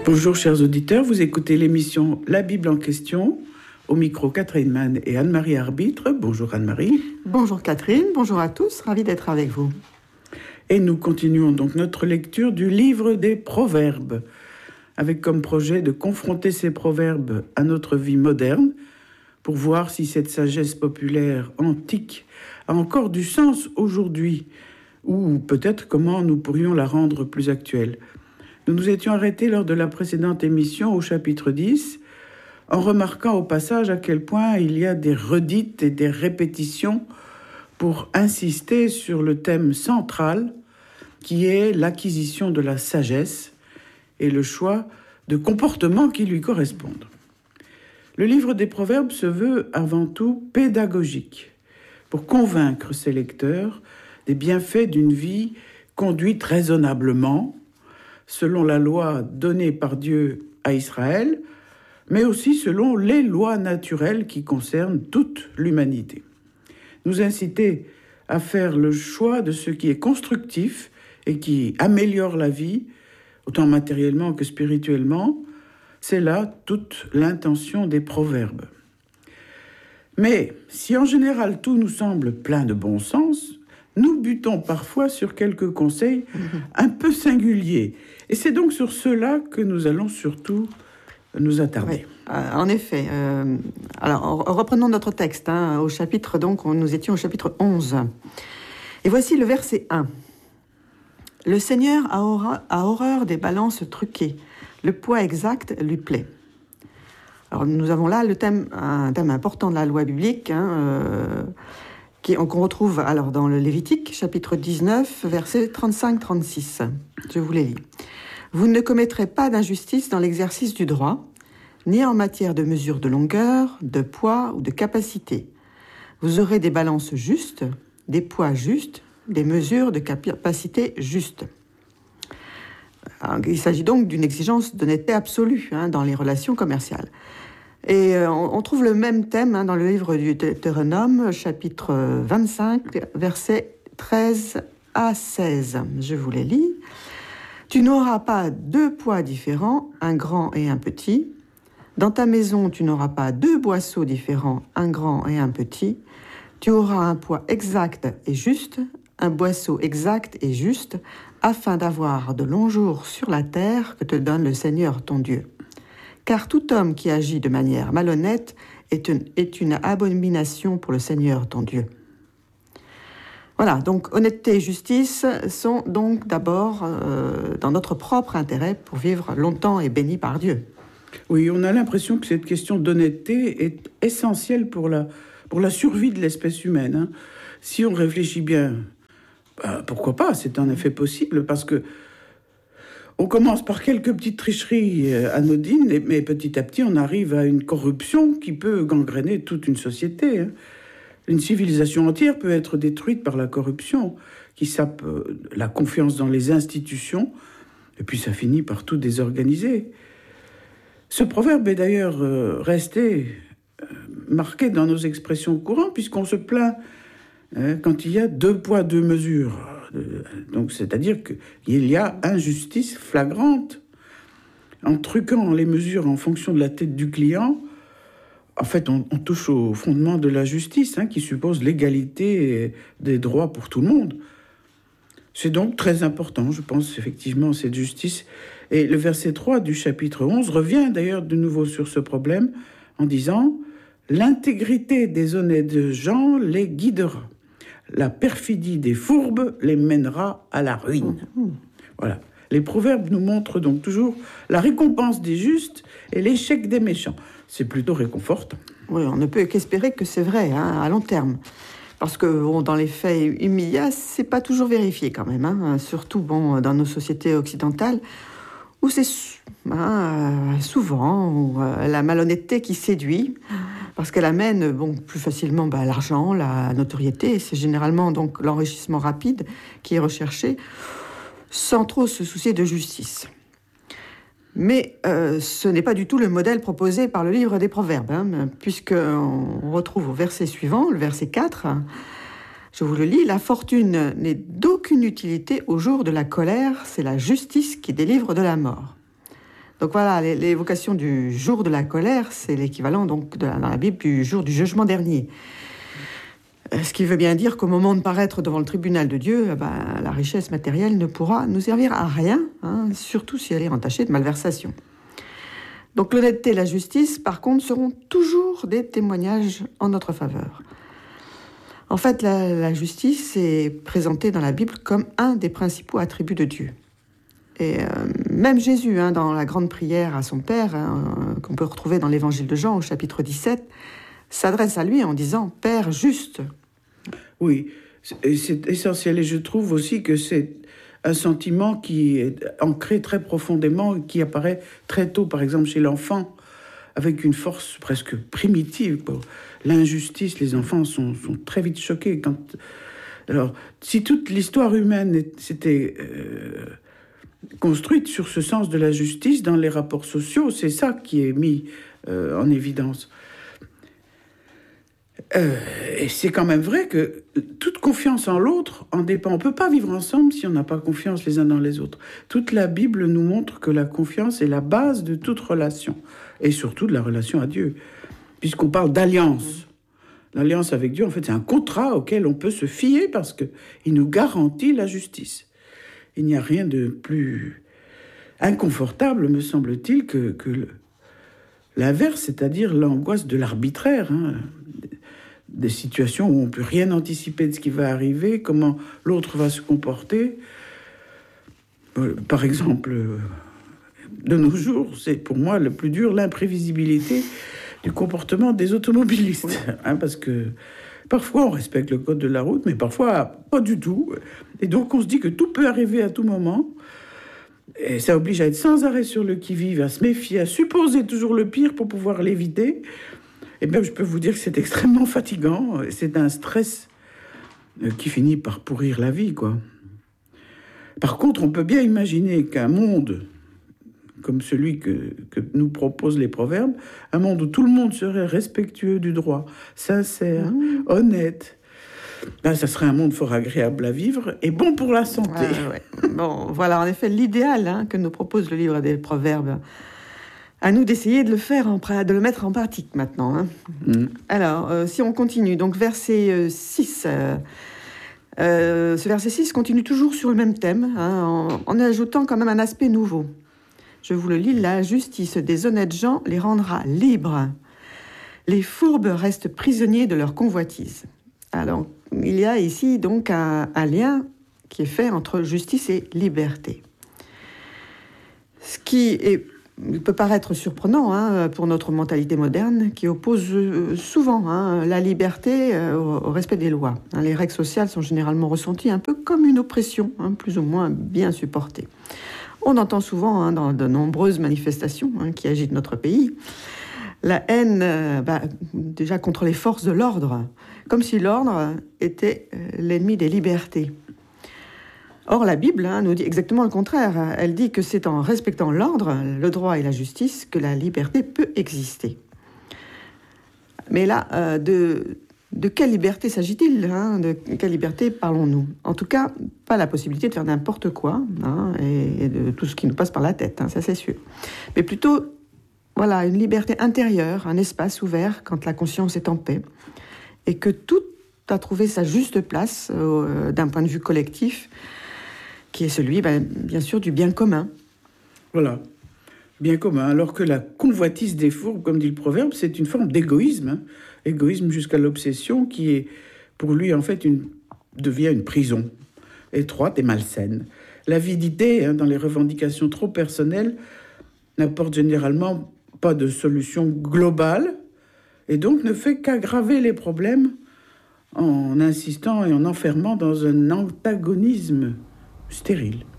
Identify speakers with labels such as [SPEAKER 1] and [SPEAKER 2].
[SPEAKER 1] Bonjour chers auditeurs, vous écoutez l'émission La Bible en question. Au micro, Catherine Mann et Anne-Marie Arbitre. Bonjour Anne-Marie.
[SPEAKER 2] Bonjour Catherine, bonjour à tous, ravi d'être avec vous.
[SPEAKER 1] Et nous continuons donc notre lecture du livre des Proverbes, avec comme projet de confronter ces proverbes à notre vie moderne, pour voir si cette sagesse populaire antique a encore du sens aujourd'hui, ou peut-être comment nous pourrions la rendre plus actuelle. Nous nous étions arrêtés lors de la précédente émission au chapitre 10, en remarquant au passage à quel point il y a des redites et des répétitions pour insister sur le thème central qui est l'acquisition de la sagesse et le choix de comportements qui lui correspondent. Le livre des Proverbes se veut avant tout pédagogique pour convaincre ses lecteurs des bienfaits d'une vie conduite raisonnablement, selon la loi donnée par Dieu à Israël, mais aussi selon les lois naturelles qui concernent toute l'humanité. Nous inciter à faire le choix de ce qui est constructif et qui améliore la vie, autant matériellement que spirituellement, c'est là toute l'intention des proverbes. Mais si en général tout nous semble plein de bon sens, nous butons parfois sur quelques conseils un peu singuliers. Et c'est donc sur cela que nous allons surtout nous attarder.
[SPEAKER 2] Oui, en effet. Alors, reprenons notre texte. Au chapitre, donc, nous étions au chapitre 11. Et voici le verset 1. « Le Seigneur a horreur des balances truquées. Le poids exact lui plaît. » Alors, nous avons là un thème important de la loi biblique, qu'on retrouve alors dans le Lévitique, chapitre 19, versets 35-36. Je vous les lis. « Vous ne commettrez pas d'injustice dans l'exercice du droit, ni en matière de mesure de longueur, de poids ou de capacité. Vous aurez des balances justes, des poids justes, des mesures de capacité justes. » Alors, il s'agit donc d'une exigence d'honnêteté absolue dans les relations commerciales. Et on trouve le même thème dans le livre du Deutéronome, chapitre 25, versets 13 à 16. Je vous les lis. « Tu n'auras pas deux poids différents, un grand et un petit. Dans ta maison, tu n'auras pas deux boisseaux différents, un grand et un petit. Tu auras un poids exact et juste, un boisseau exact et juste, afin d'avoir de longs jours sur la terre que te donne le Seigneur ton Dieu. Car tout homme qui agit de manière malhonnête est une abomination pour le Seigneur ton Dieu. » Voilà, donc honnêteté et justice sont donc d'abord dans notre propre intérêt pour vivre longtemps et bénis par Dieu.
[SPEAKER 1] Oui, on a l'impression que cette question d'honnêteté est essentielle pour la survie de l'espèce humaine. Si on réfléchit bien, pourquoi pas, c'est en effet possible, parce que on commence par quelques petites tricheries anodines, mais petit à petit, on arrive à une corruption qui peut gangréner toute une société. Une civilisation entière peut être détruite par la corruption, qui sape la confiance dans les institutions, et puis ça finit par tout désorganiser. Ce proverbe est d'ailleurs resté marqué dans nos expressions courantes, puisqu'on se plaint quand il y a deux poids, deux mesures. Donc, c'est-à-dire qu'il y a injustice flagrante. En truquant les mesures en fonction de la tête du client, en fait, on touche au fondement de la justice, qui suppose l'égalité des droits pour tout le monde. C'est donc très important, je pense, effectivement, cette justice. Et le verset 3 du chapitre 11 revient d'ailleurs de nouveau sur ce problème en disant « L'intégrité des honnêtes gens les guidera. La perfidie des fourbes les mènera à la ruine. » Voilà. Les proverbes nous montrent donc toujours la récompense des justes et l'échec des méchants. C'est plutôt réconfortant.
[SPEAKER 2] Oui, on ne peut qu'espérer que c'est vrai, à long terme. Parce que dans les faits immédiats, c'est pas toujours vérifié quand même. Surtout dans nos sociétés occidentales, où c'est souvent la malhonnêteté qui séduit, parce qu'elle amène plus facilement l'argent, la notoriété. C'est généralement donc l'enrichissement rapide qui est recherché, sans trop se soucier de justice. Mais ce n'est pas du tout le modèle proposé par le livre des Proverbes, puisqu'on retrouve au verset suivant, le verset 4, je vous le lis, « La fortune n'est d'aucune utilité au jour de la colère, c'est la justice qui délivre de la mort. » Donc voilà, l'évocation du jour de la colère, c'est l'équivalent donc dans la Bible du jour du jugement dernier. Ce qui veut bien dire qu'au moment de paraître devant le tribunal de Dieu, la richesse matérielle ne pourra nous servir à rien, surtout si elle est entachée de malversation. Donc l'honnêteté et la justice, par contre, seront toujours des témoignages en notre faveur. En fait, la justice est présentée dans la Bible comme un des principaux attributs de Dieu. Et même Jésus, dans la grande prière à son Père, qu'on peut retrouver dans l'évangile de Jean au chapitre 17, s'adresse à lui en disant « Père juste ».
[SPEAKER 1] Oui, c'est essentiel. Et je trouve aussi que c'est un sentiment qui est ancré très profondément, qui apparaît très tôt, par exemple chez l'enfant, avec une force presque primitive. L'injustice, les enfants sont très vite choqués. Alors, si toute l'histoire humaine s'était construite sur ce sens de la justice dans les rapports sociaux, c'est ça qui est mis en évidence. Et c'est quand même vrai que toute confiance en l'autre en dépend. On ne peut pas vivre ensemble si on n'a pas confiance les uns dans les autres. Toute la Bible nous montre que la confiance est la base de toute relation, et surtout de la relation à Dieu, puisqu'on parle d'alliance. L'alliance avec Dieu, en fait, c'est un contrat auquel on peut se fier parce qu'il nous garantit la justice. Il n'y a rien de plus inconfortable, me semble-t-il, que l'inverse, c'est-à-dire l'angoisse de l'arbitraire, des situations où on ne peut rien anticiper de ce qui va arriver, comment l'autre va se comporter. Par exemple, de nos jours, c'est pour moi le plus dur, l'imprévisibilité du comportement des automobilistes. Parce que parfois on respecte le code de la route, mais parfois pas du tout. Et donc on se dit que tout peut arriver à tout moment. Et ça oblige à être sans arrêt sur le qui-vive, à se méfier, à supposer toujours le pire pour pouvoir l'éviter. Eh bien, je peux vous dire que c'est extrêmement fatigant. C'est un stress qui finit par pourrir la vie, quoi. Par contre, on peut bien imaginer qu'un monde comme celui que nous proposent les proverbes, un monde où tout le monde serait respectueux du droit, sincère, honnête, ça serait un monde fort agréable à vivre et bon pour la santé.
[SPEAKER 2] Bon, voilà, en effet, l'idéal que nous propose le livre des proverbes. À nous d'essayer de le faire, de le mettre en pratique maintenant. Alors, si on continue, donc verset 6. Ce verset 6 continue toujours sur le même thème, en ajoutant quand même un aspect nouveau. Je vous le lis, la justice des honnêtes gens les rendra libres. Les fourbes restent prisonniers de leur convoitise. Alors, il y a ici donc un lien qui est fait entre justice et liberté. Ce qui peut paraître surprenant pour notre mentalité moderne, qui oppose souvent la liberté au respect des lois. Les règles sociales sont généralement ressenties un peu comme une oppression, plus ou moins bien supportée. On entend souvent dans de nombreuses manifestations qui agitent notre pays la haine déjà contre les forces de l'ordre, comme si l'ordre était l'ennemi des libertés. Or, la Bible nous dit exactement le contraire. Elle dit que c'est en respectant l'ordre, le droit et la justice que la liberté peut exister. Mais là, de quelle liberté s'agit-il ? De quelle liberté parlons-nous ? En tout cas, pas la possibilité de faire n'importe quoi et de tout ce qui nous passe par la tête, ça c'est sûr. Mais plutôt, voilà, une liberté intérieure, un espace ouvert quand la conscience est en paix et que tout a trouvé sa juste place d'un point de vue collectif, qui est celui, bien sûr, du bien commun.
[SPEAKER 1] Voilà, bien commun. Alors que la convoitise des fourbes, comme dit le proverbe, c'est une forme d'égoïsme. Égoïsme jusqu'à l'obsession qui est, pour lui, en fait, devient une prison étroite et malsaine. L'avidité, dans les revendications trop personnelles, n'apporte généralement pas de solution globale et donc ne fait qu'aggraver les problèmes en insistant et en enfermant dans un antagonisme stérile.